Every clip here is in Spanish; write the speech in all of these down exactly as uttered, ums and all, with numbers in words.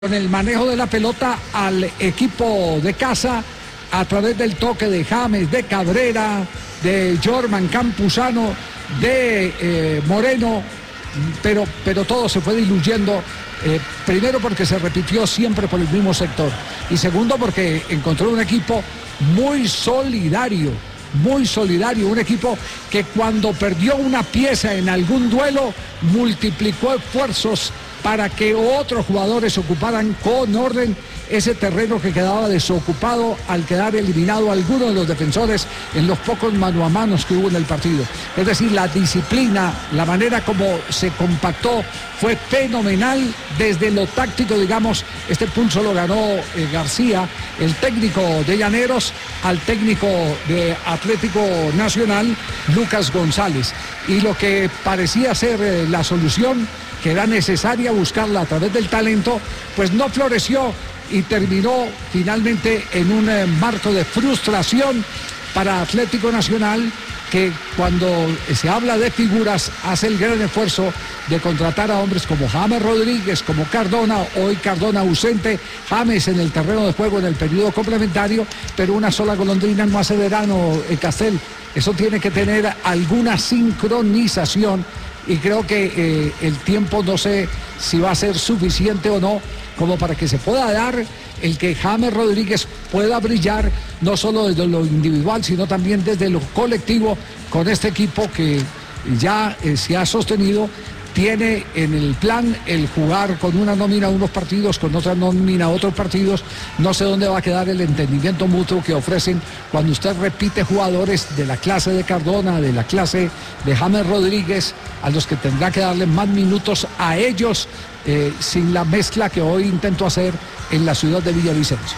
Con el manejo de la pelota al equipo de casa a través del toque de James, de Cabrera, de Jorman Campuzano, de eh, Moreno, pero, pero todo se fue diluyendo, eh, primero porque se repitió siempre por el mismo sector y segundo porque encontró un equipo muy solidario, muy solidario, un equipo que cuando perdió una pieza en algún duelo multiplicó esfuerzos para que otros jugadores ocuparan con orden ese terreno que quedaba desocupado al quedar eliminado alguno de los defensores en los pocos mano a manos que hubo en el partido. Es decir, la disciplina, la manera como se compactó fue fenomenal desde lo táctico, digamos. Este pulso lo ganó eh, García, el técnico de Llaneros, al técnico de Atlético Nacional, Lucas González. Y lo que parecía ser eh, la solución, que era necesaria buscarla a través del talento, pues no floreció y terminó finalmente en un eh, marco de frustración para Atlético Nacional, que cuando se habla de figuras hace el gran esfuerzo de contratar a hombres como James Rodríguez, como Cardona, hoy Cardona ausente, James en el terreno de juego en el periodo complementario, pero una sola golondrina no hace verano, eh, Castel. Eso tiene que tener alguna sincronización y creo que eh, el tiempo no sé si va a ser suficiente o no como para que se pueda dar el que James Rodríguez pueda brillar no solo desde lo individual sino también desde lo colectivo con este equipo que ya eh, se ha sostenido. Tiene en el plan el jugar con una nómina unos partidos, con otra nómina otros partidos. No sé dónde va a quedar el entendimiento mutuo que ofrecen cuando usted repite jugadores de la clase de Cardona, de la clase de James Rodríguez, a los que tendrá que darle más minutos a ellos, eh, sin la mezcla que hoy intento hacer en la ciudad de Villavicencio.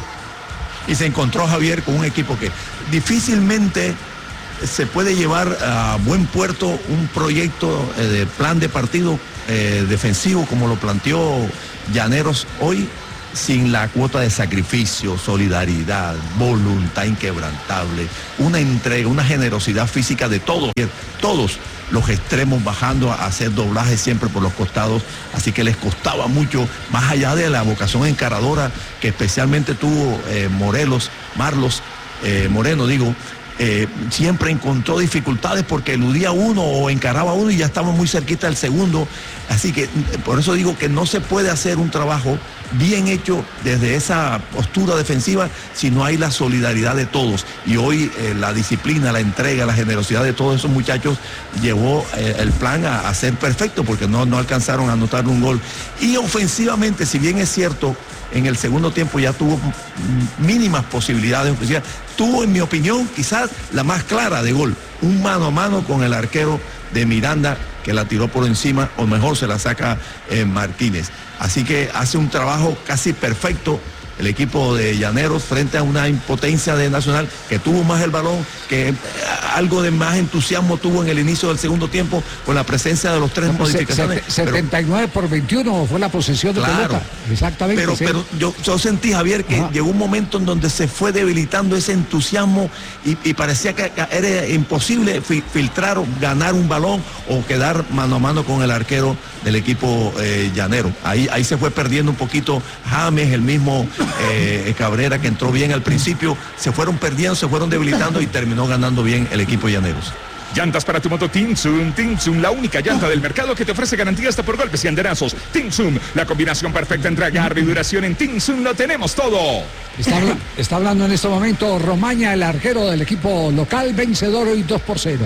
Y se encontró Javier con un equipo que difícilmente se puede llevar a buen puerto un proyecto eh, de plan de partido eh, defensivo como lo planteó Llaneros hoy, sin la cuota de sacrificio, solidaridad, voluntad inquebrantable, una entrega, una generosidad física de todos, todos los extremos bajando a hacer doblajes siempre por los costados, así que les costaba mucho, más allá de la vocación encaradora que especialmente tuvo eh, Morelos, Marlos, eh, Moreno digo, Eh, siempre encontró dificultades porque eludía uno o encaraba uno y ya estaba muy cerquita del segundo, así que por eso digo que no se puede hacer un trabajo bien hecho desde esa postura defensiva si no hay la solidaridad de todos, y hoy eh, la disciplina, la entrega, la generosidad de todos esos muchachos llevó eh, el plan a, a ser perfecto porque no, no alcanzaron a anotar un gol. Y ofensivamente, si bien es cierto, en el segundo tiempo ya tuvo mínimas posibilidades ofensivas, tuvo en mi opinión quizás la más clara de gol, un mano a mano con el arquero de Miranda que la tiró por encima, o mejor se la saca eh, Martínez. Así que hace un trabajo casi perfecto el equipo de Llaneros frente a una impotencia de Nacional que tuvo más el balón, que eh, algo de más entusiasmo tuvo en el inicio del segundo tiempo con la presencia de los tres no, modificaciones. setenta y nueve por veintiuno fue la posesión de claro, pelota. Exactamente. Pero, sí. pero yo, yo sentí, Javier, que Ajá. llegó un momento en donde se fue debilitando ese entusiasmo y, y parecía que era imposible fi, filtrar o ganar un balón o quedar mano a mano con el arquero del equipo eh, llanero. Ahí, ahí se fue perdiendo un poquito James, el mismo eh, Cabrera, que entró bien al principio, se fueron perdiendo, se fueron debilitando y terminó ganando bien el equipo llaneros. Llantas para tu moto Tinsun, Tinsun, la única llanta del mercado que te ofrece garantía hasta por golpes y andenazos. Tinsun, la combinación perfecta entre agarre y duración. En Tinsun lo tenemos todo. Está, habla, está hablando en este momento Romaña, el arquero del equipo local, vencedor hoy dos por cero.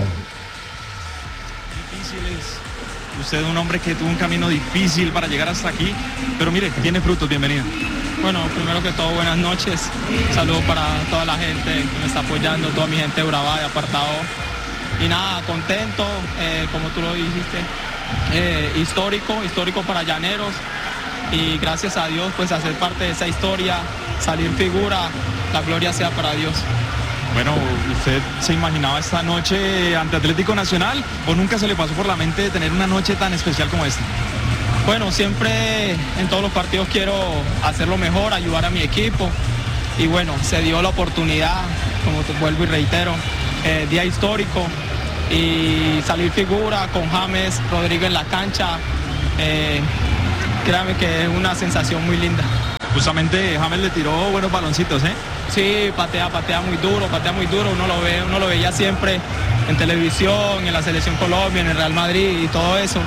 Usted es un hombre que tuvo un camino difícil para llegar hasta aquí, pero mire, tiene frutos, bienvenido. Bueno, primero que todo, buenas noches. Saludos para toda la gente que me está apoyando, toda mi gente de Urabá, de Apartado. Y nada, contento, eh, como tú lo dijiste, eh, histórico, histórico para Llaneros. Y gracias a Dios, pues hacer parte de esa historia, salir figura, la gloria sea para Dios. Bueno, ¿usted se imaginaba esta noche ante Atlético Nacional o nunca se le pasó por la mente tener una noche tan especial como esta? Bueno, siempre en todos los partidos quiero hacerlo mejor, ayudar a mi equipo. Y bueno, se dio la oportunidad, como te vuelvo y reitero, eh, día histórico. Y salir figura con James Rodríguez en la cancha, eh, créame que es una sensación muy linda. Justamente James le tiró buenos baloncitos, ¿eh? Sí, patea, patea muy duro, patea muy duro, uno lo ve, uno lo veía siempre en televisión, en la Selección Colombia, en el Real Madrid y todo eso.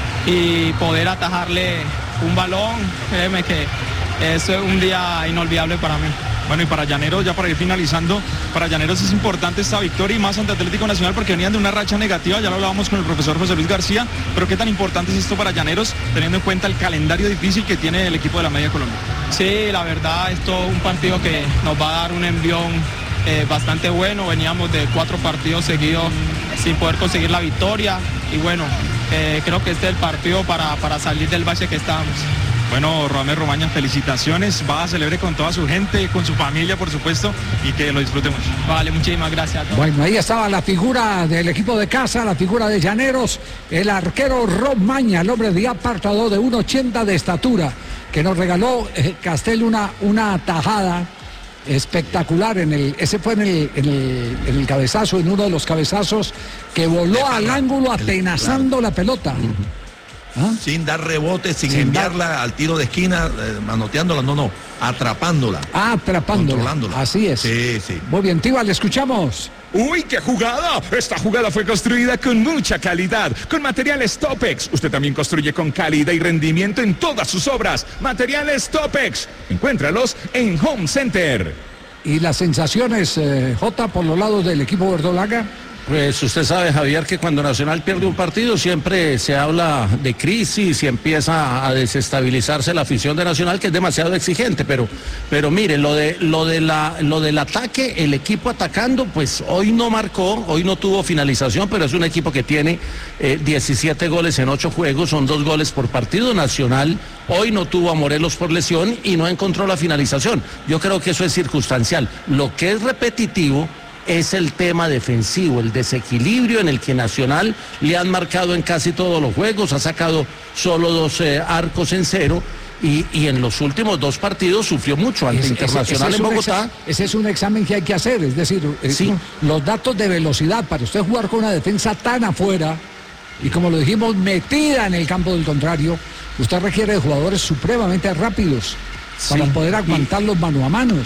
Y poder atajarle un balón, créeme que eso es un día inolvidable para mí. Bueno, y para Llaneros, ya para ir finalizando, para Llaneros es importante esta victoria y más ante Atlético Nacional porque venían de una racha negativa, ya lo hablábamos con el profesor José Luis García, pero qué tan importante es esto para Llaneros, teniendo en cuenta el calendario difícil que tiene el equipo de la Media Colombia. Sí, la verdad, esto es un partido que nos va a dar un envión eh, bastante bueno, veníamos de cuatro partidos seguidos sin poder conseguir la victoria y bueno, eh, creo que este es el partido para, para salir del bache que estamos. Bueno, Radamés Romaña, felicitaciones, va a celebrar con toda su gente, con su familia, por supuesto, y que lo disfrutemos. Vale, muchísimas gracias a todos. Bueno, ahí estaba la figura del equipo de casa, la figura de Llaneros, el arquero Romaña, el hombre de apartado de uno ochenta de estatura, que nos regaló eh, Castel una, una tajada espectacular en el, ese fue en el, en el, en el cabezazo, en uno de los cabezazos que voló al ángulo atenazando la pelota. ¿Ah? Sin dar rebote, sin, sin enviarla dar... al tiro de esquina, eh, manoteándola, no, no, atrapándola. Ah, atrapándola. Controlándola. Así es. Sí, sí. Muy bien, Tiva, le escuchamos. ¡Uy, qué jugada! Esta jugada fue construida con mucha calidad, con materiales Topex. Usted también construye con calidad y rendimiento en todas sus obras. Materiales Topex. Encuéntralos en Home Center. ¿Y las sensaciones, eh, J, por los lados del equipo verdolaga? Pues usted sabe, Javier, que cuando Nacional pierde un partido siempre se habla de crisis y empieza a desestabilizarse la afición de Nacional, que es demasiado exigente, pero, pero mire, lo de lo de la lo del ataque, el equipo atacando, pues hoy no marcó, hoy no tuvo finalización, pero es un equipo que tiene eh, diecisiete goles en ocho juegos, son dos goles por partido. Nacional hoy no tuvo a Morelos por lesión y no encontró la finalización. Yo creo que eso es circunstancial. Lo que es repetitivo es el tema defensivo, el desequilibrio en el que Nacional le han marcado en casi todos los juegos, ha sacado solo dos eh, arcos en cero y, y en los últimos dos partidos sufrió mucho ante ese, Internacional ese, ese en Bogotá. Ese es un examen que hay que hacer, es decir, sí. Los datos de velocidad, para usted jugar con una defensa tan afuera y como lo dijimos, metida en el campo del contrario, usted requiere de jugadores supremamente rápidos para sí. poder aguantar y... los mano a manos.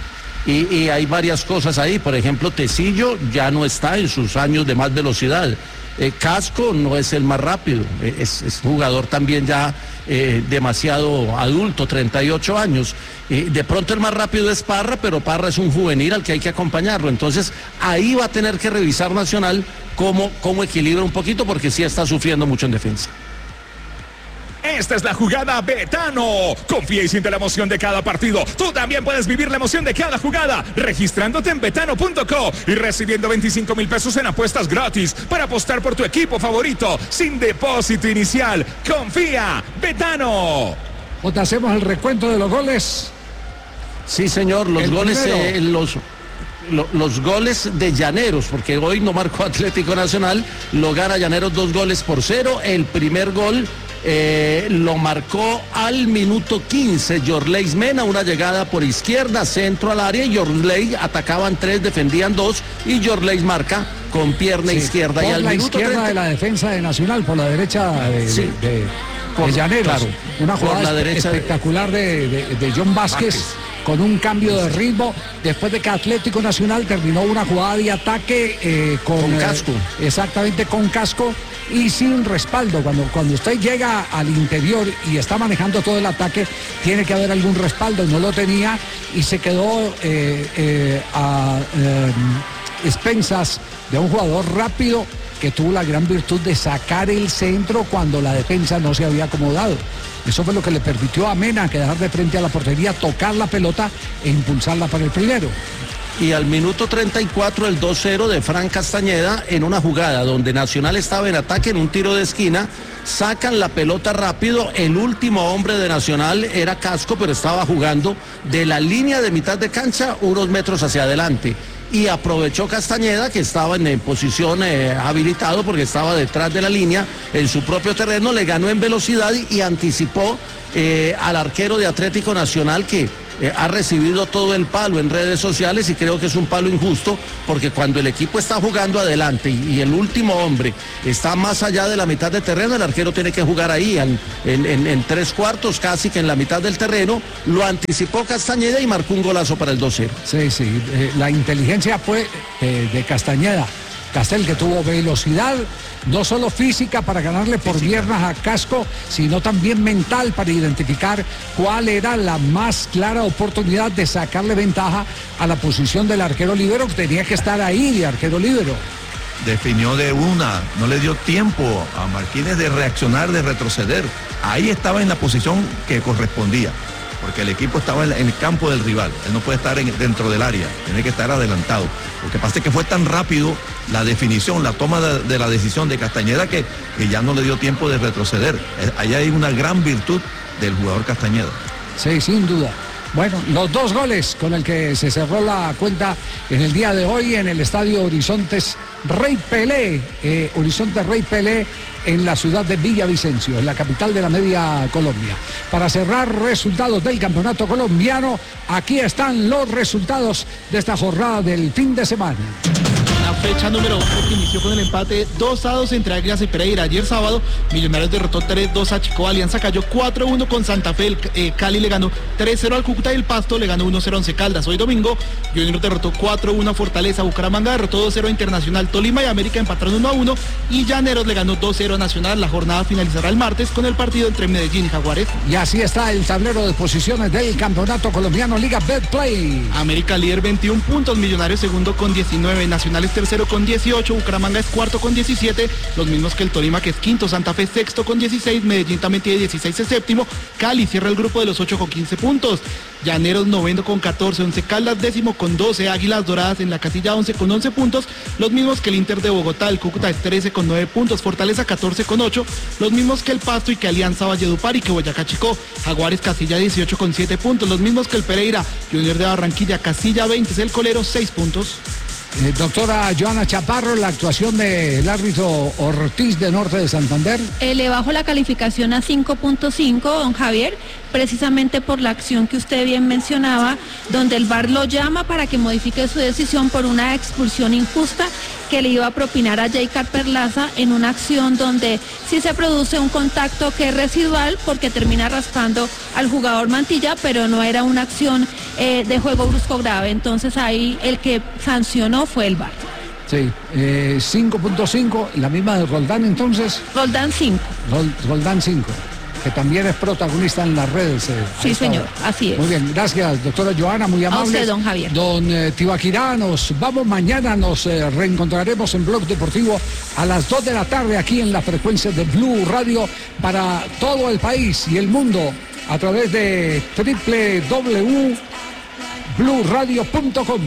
Y, y hay varias cosas ahí, por ejemplo, Tecillo ya no está en sus años de más velocidad, eh, Casco no es el más rápido, eh, es, es jugador también ya eh, demasiado adulto, treinta y ocho años, eh, de pronto el más rápido es Parra, pero Parra es un juvenil al que hay que acompañarlo, entonces ahí va a tener que revisar Nacional cómo, cómo equilibra un poquito, porque sí está sufriendo mucho en defensa. Esta es la jugada Betano. Confía y siente la emoción de cada partido. Tú también puedes vivir la emoción de cada jugada registrándote en betano punto co y recibiendo veinticinco mil pesos en apuestas gratis para apostar por tu equipo favorito sin depósito inicial. Confía, Betano. ¿O hacemos el recuento de los goles? Sí, señor, los el goles, eh, los... los goles de Llaneros, porque hoy no marcó Atlético Nacional, lo gana Llaneros dos goles por cero. El primer gol eh, lo marcó al minuto quince Yorley Mena, una llegada por izquierda, centro al área, y Yorley atacaban tres, defendían dos, y Yorley marca con pierna sí, izquierda. Por y al la minuto izquierda treinta... de la defensa de Nacional, por la derecha de, sí. de, de, por, de Llaneros. Claro, una jugada la derecha espectacular de, de, de John Vázquez. Vázquez. Con un cambio de ritmo, después de que Atlético Nacional terminó una jugada de ataque eh, con, con casco. Eh, exactamente, con casco y sin respaldo. Cuando, cuando usted llega al interior y está manejando todo el ataque, tiene que haber algún respaldo, no lo tenía y se quedó eh, eh, a eh, expensas de un jugador rápido que tuvo la gran virtud de sacar el centro cuando la defensa no se había acomodado. Eso fue lo que le permitió a Mena quedar de frente a la portería, tocar la pelota e impulsarla para el primero. Y al minuto treinta y cuatro el dos cero de Fran Castañeda en una jugada donde Nacional estaba en ataque en un tiro de esquina, sacan la pelota rápido, el último hombre de Nacional era Casco, pero estaba jugando de la línea de mitad de cancha unos metros hacia adelante. Y aprovechó Castañeda, que estaba en, en posición eh, habilitado porque estaba detrás de la línea en su propio terreno, le ganó en velocidad y, y anticipó eh, al arquero de Atlético Nacional, que eh, ha recibido todo el palo en redes sociales y creo que es un palo injusto porque cuando el equipo está jugando adelante y, y el último hombre está más allá de la mitad de terreno, el arquero tiene que jugar ahí en, en, en, en tres cuartos, casi que en la mitad del terreno. Lo anticipó Castañeda y marcó un golazo para el dos cero. Sí, sí, eh, la inteligencia fue eh, de Castañeda. Castel, que tuvo velocidad, no solo física para ganarle por física. Piernas a Casco, sino también mental para identificar cuál era la más clara oportunidad de sacarle ventaja a la posición del arquero líbero, que tenía que estar ahí de arquero líbero. Definió de una, no le dio tiempo a Martínez de reaccionar, de retroceder. Ahí estaba en la posición que correspondía, porque el equipo estaba en el campo del rival. Él no puede estar en, dentro del área, tiene que estar adelantado. Lo que pasa es que fue tan rápido la definición, la toma de, de la decisión de Castañeda que, que ya no le dio tiempo de retroceder. Ahí hay una gran virtud del jugador Castañeda. Sí, sin duda. Bueno, los dos goles con el que se cerró la cuenta en el día de hoy en el estadio Horizontes Rey Pelé, eh, Horizontes Rey Pelé en la ciudad de Villavicencio, en la capital de la media Colombia. Para cerrar resultados del campeonato colombiano, aquí están los resultados de esta jornada del fin de semana. La fecha número once que inició con el empate dos a dos entre Águilas y Pereira. Ayer sábado, Millonarios derrotó tres dos a Chico, Alianza cayó cuatro uno con Santa Fe, el, eh, Cali le ganó tres cero al Cúcuta y el Pasto le ganó uno cero a Once Caldas. Hoy domingo, Junior derrotó cuatro uno a Fortaleza, Bucaramanga derrotó dos cero a Internacional, Tolima y América empataron uno a uno y Llaneros le ganó dos cero a Nacional. La jornada finalizará el martes con el partido entre Medellín y Jaguares. Y así está el tablero de posiciones del campeonato colombiano Liga Betplay. América líder veintiún puntos, Millonarios segundo con diecinueve, Nacional es tercero con dieciocho, Bucaramanga es cuarto con diecisiete, los mismos que el Tolima que es quinto, Santa Fe sexto con dieciséis, Medellín también tiene dieciséis, es séptimo, Cali cierra el grupo de los ocho con quince puntos, Llaneros noveno con catorce, Once Caldas décimo con doce, Águilas Doradas en la casilla once con once puntos, los mismos que el Inter de Bogotá, el Cúcuta es trece con nueve puntos, Fortaleza catorce con ocho, los mismos que el Pasto y que Alianza Valledupar y que Boyacá Chicó, Jaguares casilla dieciocho con siete puntos, los mismos que el Pereira, Junior de Barranquilla casilla veinte, es el Colero seis puntos. Eh, doctora Joana Chaparro, la actuación del árbitro Ortiz de Norte de Santander. Eh, le bajo la calificación a cinco punto cinco, don Javier, precisamente por la acción que usted bien mencionaba, donde el V A R lo llama para que modifique su decisión por una expulsión injusta que le iba a propinar a Jaycar Perlaza en una acción donde sí se produce un contacto que es residual porque termina raspando al jugador Mantilla, pero no era una acción eh, de juego brusco grave. Entonces ahí el que sancionó fue el V A R. Sí, eh, cinco punto cinco, la misma de Roldán entonces. Roldán cinco. Rol, Roldán cinco, que también es protagonista en las redes. Eh, sí, señor, hora. Así es. Muy bien, gracias, doctora Joana, muy amable. A usted, don Javier. Don eh, Tibaquirá, nos vamos mañana, nos eh, reencontraremos en Blog Deportivo a las dos de la tarde aquí en la frecuencia de Blue Radio para todo el país y el mundo a través de doble u doble u doble u punto blue radio punto com.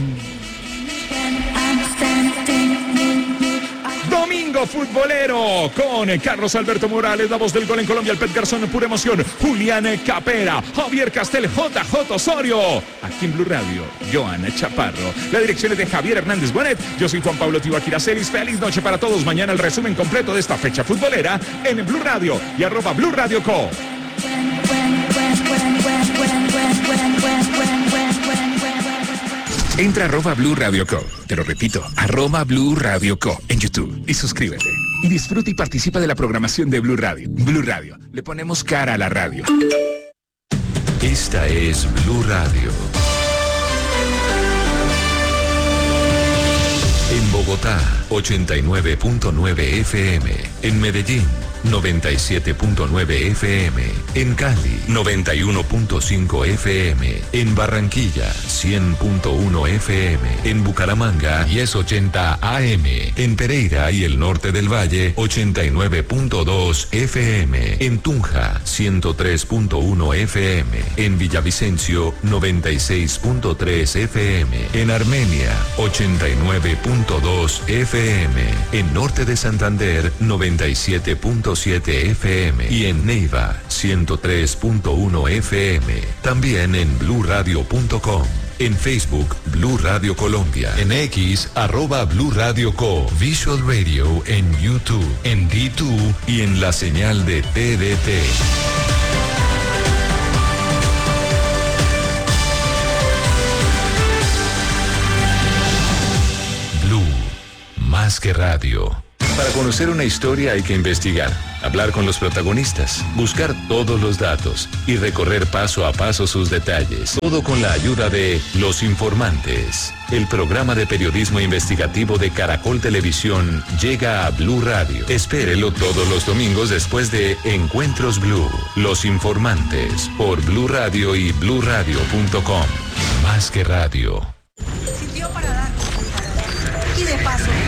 Domingo futbolero con Carlos Alberto Morales, la voz del gol en Colombia, el Pet Garzón, pura emoción, Julián Capera, Javier Castel, J J Osorio, aquí en Blue Radio, Joana Chaparro, la dirección es de Javier Hernández Bonet, yo soy Juan Pablo Tibaquirá Celis, feliz noche para todos, mañana el resumen completo de esta fecha futbolera en Blue Radio y arroba Blue Radio Co. Entra a arroba Blue Radio Co. Te lo repito, arroba Blue Radio Co. en YouTube y suscríbete. Y disfruta y participa de la programación de Blue Radio. Blue Radio, le ponemos cara a la radio. Esta es Blue Radio. En Bogotá, ochenta y nueve punto nueve F M. En Medellín, noventa y siete punto nueve F M. En Cali, noventa y uno punto cinco F M. En Barranquilla, cien punto uno F M. En Bucaramanga, diez ochenta A M. En Pereira y el norte del Valle, ochenta y nueve punto dos F M. En Tunja, ciento tres punto uno F M. En Villavicencio, noventa y seis punto tres F M. En Armenia, ochenta y nueve punto dos F M. En norte de Santander, noventa y siete punto siete F M. Y en Neiva, ciento tres punto uno F M. También en blue radio punto com. En Facebook, Blue Radio Colombia. En X, arroba Blue Radio Co. Visual Radio en YouTube, en D dos y en la señal de T D T. Más que radio. Para conocer una historia hay que investigar, hablar con los protagonistas, buscar todos los datos y recorrer paso a paso sus detalles. Todo con la ayuda de Los Informantes. El programa de periodismo investigativo de Caracol Televisión llega a Blue Radio. Espérelo todos los domingos después de Encuentros Blue. Los Informantes por Blue Radio y blue radio punto com. Más que radio. Sirvió para dar y de paso